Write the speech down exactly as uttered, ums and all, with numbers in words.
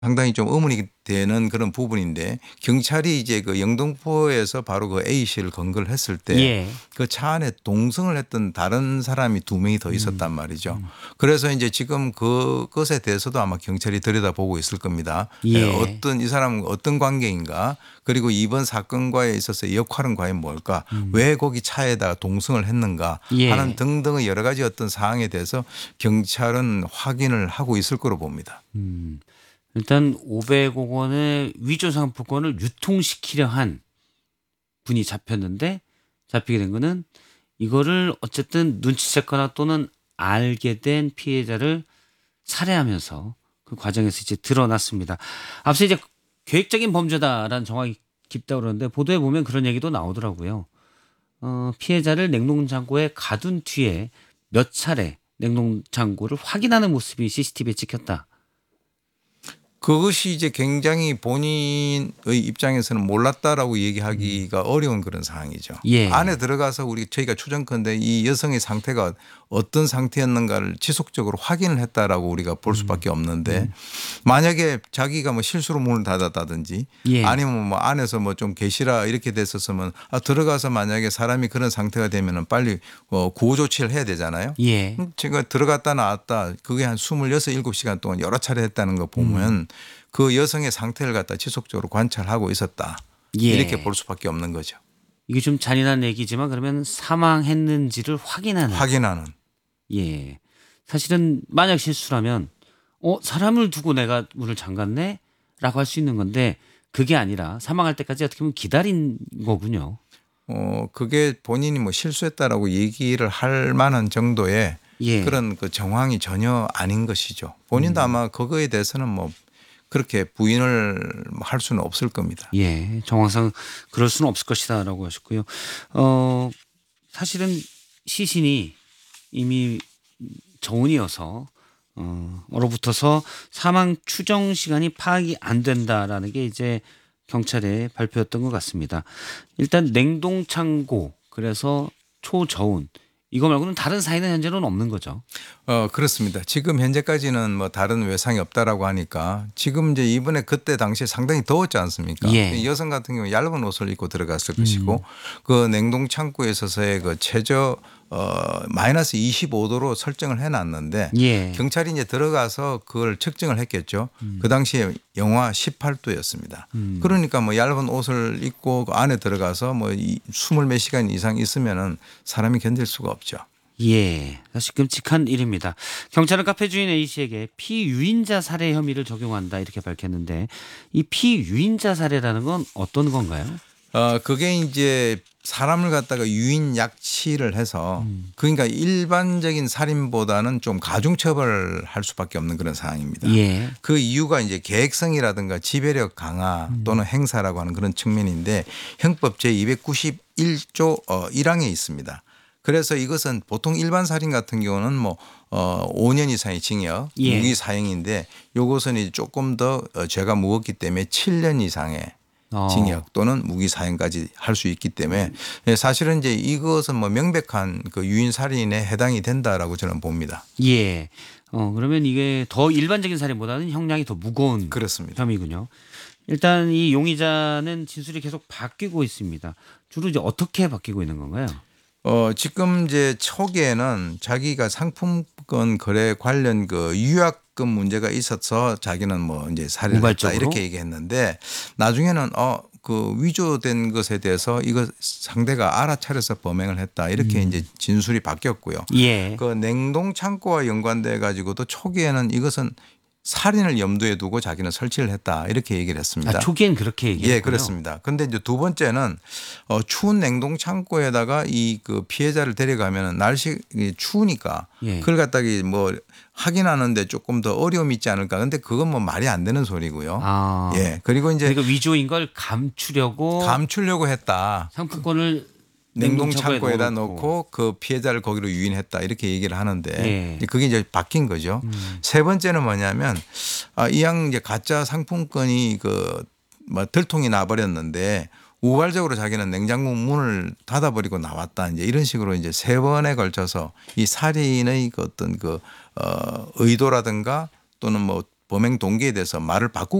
상당히 좀 의문이 되는 그런 부분인데 경찰이 이제 그 영등포에서 바로 그 A 씨를 검거를 했을 때 예. 그 차 안에 동승을 했던 다른 사람이 두 명이 더 있었단 말이죠. 그래서 이제 지금 그것에 대해서도 아마 경찰이 들여다보고 있을 겁니다. 예, 예. 어떤 이 사람은 어떤 관계인가, 그리고 이번 사건과에 있어서 역할은 과연 뭘까, 음. 왜 거기 차에다가 동승을 했는가 하는 예. 등등의 여러 가지 어떤 사항에 대해서 경찰은 확인을 하고 있을 거로 봅니다. 음. 일단 오백억 원의 위조 상품권을 유통시키려 한 분이 잡혔는데 잡히게 된 거는 이거를 어쨌든 눈치챘거나 또는 알게 된 피해자를 살해하면서 그 과정에서 이제 드러났습니다. 앞서 이제 계획적인 범죄다라는 정황이 깊다고 그러는데 보도에 보면 그런 얘기도 나오더라고요. 어, 피해자를 냉동창고에 가둔 뒤에 몇 차례 냉동창고를 확인하는 모습이 씨씨티비에 찍혔다. 그것이 이제 굉장히 본인의 입장에서는 몰랐다라고 얘기하기가 어려운 그런 상황이죠. 예. 안에 들어가서 우리 저희가 추정컨대 이 여성의 상태가 어떤 상태였는가를 지속적으로 확인을 했다라고 우리가 볼 수밖에 없는데 만약에 자기가 뭐 실수로 문을 닫았다든지 예. 아니면 뭐 안에서 뭐 좀 계시라 이렇게 됐었으면 아 들어가서 만약에 사람이 그런 상태가 되면은 빨리 어 구호 조치를 해야 되잖아요. 예. 제가 들어갔다 나왔다 그게 한 스물여섯 일곱 시간 동안 여러 차례 했다는 거 보면 음. 그 여성의 상태를 갖다 지속적으로 관찰하고 있었다. 예. 이렇게 볼 수밖에 없는 거죠. 이게 좀 잔인한 얘기지만 그러면 사망했는지를 확인하는. 확인하는. 예. 사실은 만약 실수라면 어 사람을 두고 내가 문을 잠갔네? 라고 할 수 있는 건데 그게 아니라 사망할 때까지 어떻게 보면 기다린 거군요. 어 그게 본인이 뭐 실수했다라고 얘기를 할 만한 정도의 예. 그런 그 정황이 전혀 아닌 것이죠. 본인도 음. 아마 그거에 대해서는 뭐 그렇게 부인을 할 수는 없을 겁니다. 예. 정황상 그럴 수는 없을 것이다라고 하셨고요. 어 사실은 시신이 이미 저온이어서 어 얼어붙어서 사망 추정 시간이 파악이 안 된다라는 게 이제 경찰의 발표였던 것 같습니다. 일단 냉동 창고 그래서 초저온 이거 말고는 다른 사인은 현재는 없는 거죠. 어 그렇습니다. 지금 현재까지는 뭐 다른 외상이 없다라고 하니까 지금 이제 이번에 그때 당시에 상당히 더웠지 않습니까? 예. 이 여성 같은 경우 얇은 옷을 입고 들어갔을 것이고 그 냉동 창고에 있어서의 그 최저 어 마이너스 이십오 도로 설정을 해놨는데 예. 경찰이 이제 들어가서 그걸 측정을 했겠죠. 그 당시에 영하 십팔 도였습니다. 그러니까 뭐 얇은 옷을 입고 그 안에 들어가서 뭐 스물 몇 시간 이상 있으면은 사람이 견딜 수가 없죠. 예. 사실 끔찍한 일입니다. 경찰은 카페 주인 A 씨에게 피유인자 살해 혐의를 적용한다 이렇게 밝혔는데 이 피유인자 살해라는 건 어떤 건가요? 어 그게 이제 사람을 갖다가 유인 약치를 해서 그러니까 일반적인 살인보다는 좀 가중 처벌을 할 수밖에 없는 그런 상황입니다. 예. 그 이유가 이제 계획성이라든가 지배력 강화 또는 행사라고 하는 그런 측면인데 형법 제이백구십일 조 어 일 항에 있습니다. 그래서 이것은 보통 일반 살인 같은 경우는 뭐 어 오 년 이상의 징역, 예. 무기 사형인데 요것은 이제 조금 더 어 죄가 무겁기 때문에 칠 년 이상의 어. 징역 또는 무기 사형까지 할 수 있기 때문에 사실은 이제 이것은 뭐 명백한 그 유인 살인에 해당이 된다라고 저는 봅니다. 예. 어 그러면 이게 더 일반적인 살인보다는 형량이 더 무거운 그렇습니다. 혐의군요. 일단 이 용의자는 진술이 계속 바뀌고 있습니다. 주로 이제 어떻게 바뀌고 있는 건가요? 어 지금 이제 초기에는 자기가 상품권 거래 관련 그 유약금 문제가 있어서 자기는 뭐 이제 살인을 했다 우발적으로? 이렇게 얘기했는데 나중에는 어 그 위조된 것에 대해서 이거 상대가 알아차려서 범행을 했다 이렇게 이제 진술이 바뀌었고요. 예. 그 냉동 창고와 연관돼 가지고도 초기에는 이것은 살인을 염두에 두고 자기는 설치를 했다 이렇게 얘기를 했습니다. 아, 초기엔 그렇게 얘기했고요. 예, 그렇습니다. 그런데 이제 두 번째는 어, 추운 냉동 창고에다가 이 그 피해자를 데려가면 날씨 추우니까 예. 그걸 갖다가 뭐 확인하는데 조금 더 어려움이 있지 않을까. 근데 그건 뭐 말이 안 되는 소리고요. 아. 예, 그리고 이제 그러니까 위조인 걸 감추려고 감추려고 했다. 상품권을 냉동 창고에 창고에다 넣어놓고. 놓고 그 피해자를 거기로 유인했다 이렇게 얘기를 하는데 예. 그게 이제 바뀐 거죠. 음. 세 번째는 뭐냐면 아, 이양 이제 가짜 상품권이 그 뭐 들통이 나버렸는데 우발적으로 자기는 냉장고 문을 닫아버리고 나왔다 이제 이런 식으로 이제 세 번에 걸쳐서 이 살인의 그 어떤 그 어, 의도라든가 또는 뭐 범행 동기에 대해서 말을 바꾸고